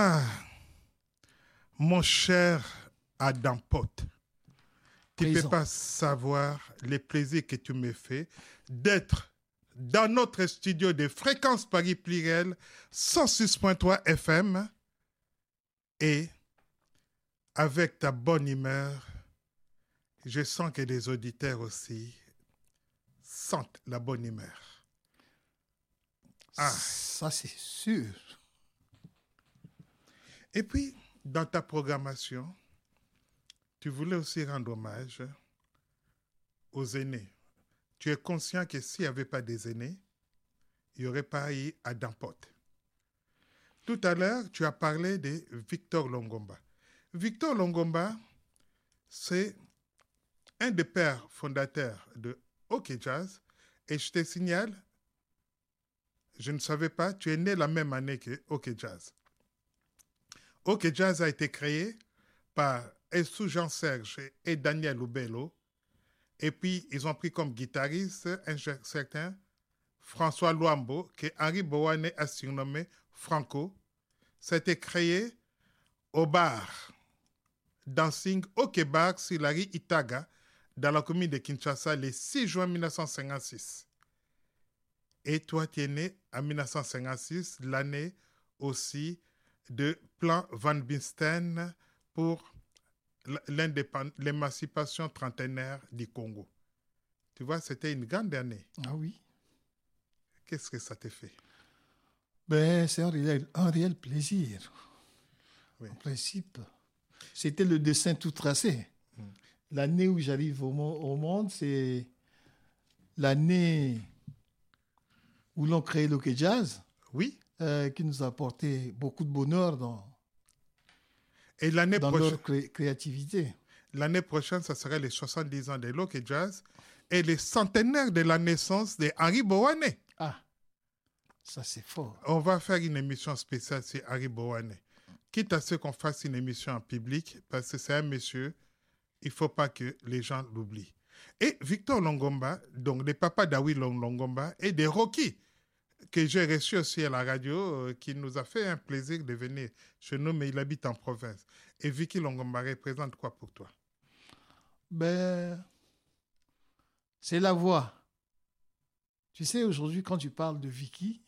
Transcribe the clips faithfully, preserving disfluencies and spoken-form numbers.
Ah, mon cher Adam Pot, tu ne peux pas savoir les plaisirs que tu me fais d'être dans notre studio de Fréquence Paris Pluriel cent six point trois F M et avec ta bonne humeur, je sens que les auditeurs aussi sentent la bonne humeur. Ah. Ça, c'est sûr. Et puis, dans ta programmation, tu voulais aussi rendre hommage aux aînés. Tu es conscient que s'il n'y avait pas des aînés, il n'y aurait pas eu Adam Pot. Tout à l'heure, tu as parlé de Victor Longomba. Victor Longomba, c'est un des pères fondateurs de OK Jazz. Et je te signale, je ne savais pas, tu es né la même année que OK Jazz. OK Jazz a été créé par Essou Jean-Serge et Daniel Oubello. Et puis, ils ont pris comme guitariste un certain François Luambo, que Henri Bowane a surnommé Franco. Ça a été créé au bar Dancing OK Bar sur la rue Itaga, dans la commune de Kinshasa, le six juin mille neuf cent cinquante-six. Et toi, tu es né en mille neuf cent cinquante-six, l'année aussi de plan Van Binsten pour l'émancipation trentenaire du Congo. Tu vois, c'était une grande année. Ah oui. Qu'est-ce que ça te fait? Ben, c'est un réel, un réel plaisir. Oui. En principe, c'était le dessin tout tracé. Mm. L'année où j'arrive au, au monde, c'est l'année où l'on crée l'Ok Jazz. Oui. Euh, qui nous a apporté beaucoup de bonheur dans, Et l'année dans prochaine, leur cré- créativité. L'année prochaine, ça serait les soixante-dix ans de l'Ok Jazz et les centenaires de la naissance de Henri Bowane. Ah, ça c'est fort. On va faire une émission spéciale sur Henri Bowane. Quitte à ce qu'on fasse une émission en public, parce que c'est un monsieur, il ne faut pas que les gens l'oublient. Et Victor Longomba, donc le papa d'Awi Longomba, et de Rocky, que j'ai reçu aussi à la radio, euh, qui nous a fait un plaisir de venir chez nous, mais il habite en province. Et Vicky Longomba représente quoi pour toi? Ben, c'est la voix. Tu sais, aujourd'hui, quand tu parles de Vicky,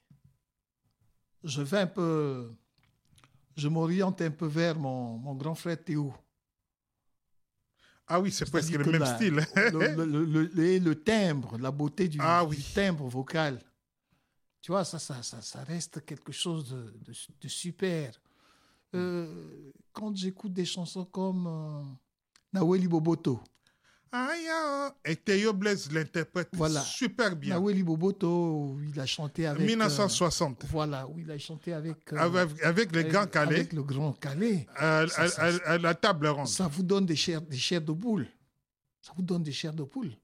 je vais un peu, je m'oriente un peu vers mon, mon grand frère Théo. Ah oui, c'est presque le même la, style. le, le, le, le, le timbre, la beauté du, ah, du oui. timbre vocal. Tu vois, ça, ça, ça, ça reste quelque chose de, de, de super. Euh, quand j'écoute des chansons comme euh, Naweli Boboto. Ah, yeah. Et Théo Blaise l'interprète voilà. super bien. Naweli Boboto, il a chanté avec... mille neuf cent soixante. Euh, voilà, où il a chanté avec... Euh, avec, avec le avec, Grand Calais. Avec le Grand Calais. Euh, ça, à, ça, à, à la table ronde. Ça vous donne des chairs, des chairs de poule. Ça vous donne des chairs de poule.